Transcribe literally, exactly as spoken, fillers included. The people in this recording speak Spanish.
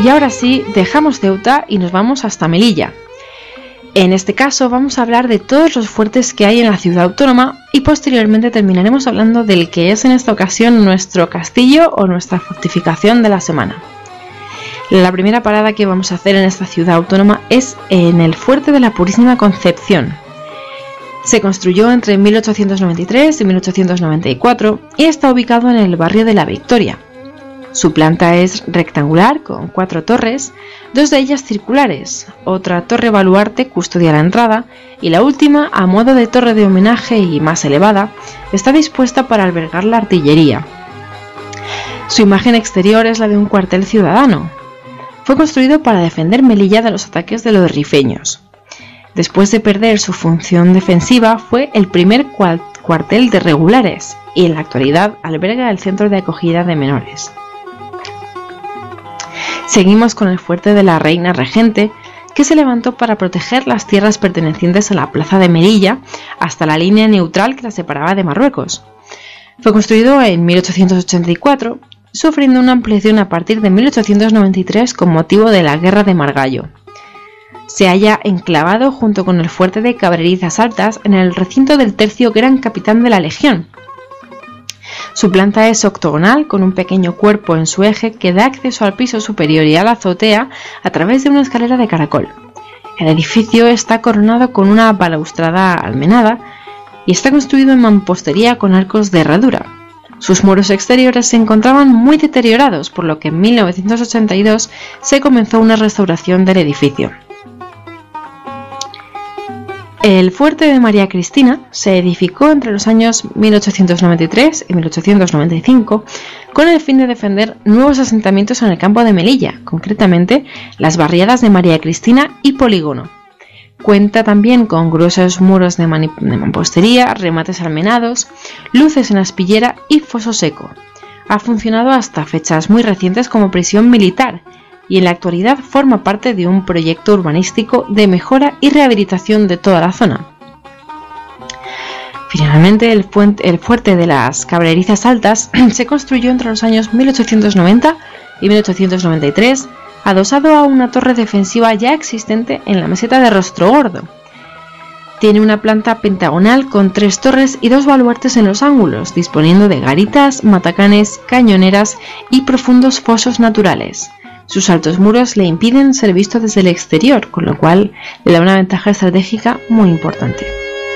Y ahora sí, dejamos Ceuta y nos vamos hasta Melilla. En este caso vamos a hablar de todos los fuertes que hay en la ciudad autónoma y posteriormente terminaremos hablando del que es en esta ocasión nuestro castillo o nuestra fortificación de la semana. La primera parada que vamos a hacer en esta ciudad autónoma es en el Fuerte de la Purísima Concepción. Se construyó entre mil ochocientos noventa y tres y mil ochocientos noventa y cuatro y está ubicado en el barrio de La Victoria. Su planta es rectangular con cuatro torres, dos de ellas circulares, otra torre baluarte custodia la entrada y la última, a modo de torre de homenaje y más elevada, está dispuesta para albergar la artillería. Su imagen exterior es la de un cuartel ciudadano. Fue construido para defender Melilla de los ataques de los rifeños. Después de perder su función defensiva, fue el primer cuartel de regulares y en la actualidad alberga el centro de acogida de menores. Seguimos con el fuerte de la Reina Regente, que se levantó para proteger las tierras pertenecientes a la plaza de Melilla hasta la línea neutral que la separaba de Marruecos. Fue construido en mil ochocientos ochenta y cuatro, sufriendo una ampliación a partir de mil ochocientos noventa y tres con motivo de la Guerra de Margallo. Se halla enclavado junto con el fuerte de Cabrerizas Altas en el recinto del tercio Gran Capitán de la Legión. Su planta es octogonal con un pequeño cuerpo en su eje que da acceso al piso superior y a la azotea a través de una escalera de caracol. El edificio está coronado con una balaustrada almenada y está construido en mampostería con arcos de herradura. Sus muros exteriores se encontraban muy deteriorados, por lo que en mil novecientos ochenta y dos se comenzó una restauración del edificio. El fuerte de María Cristina se edificó entre los años mil ochocientos noventa y tres y mil ochocientos noventa y cinco con el fin de defender nuevos asentamientos en el campo de Melilla, concretamente las barriadas de María Cristina y Polígono. Cuenta también con gruesos muros de, mani- de mampostería, remates almenados, luces en aspillera y foso seco. Ha funcionado hasta fechas muy recientes como prisión militar y en la actualidad forma parte de un proyecto urbanístico de mejora y rehabilitación de toda la zona. Finalmente, el, puente, el fuerte de las Cabrerizas Altas se construyó entre los años mil ochocientos noventa y mil ochocientos noventa y tres, adosado a una torre defensiva ya existente en la meseta de Rostrogordo. Tiene una planta pentagonal con tres torres y dos baluartes en los ángulos, disponiendo de garitas, matacanes, cañoneras y profundos fosos naturales. Sus altos muros le impiden ser visto desde el exterior, con lo cual le da una ventaja estratégica muy importante.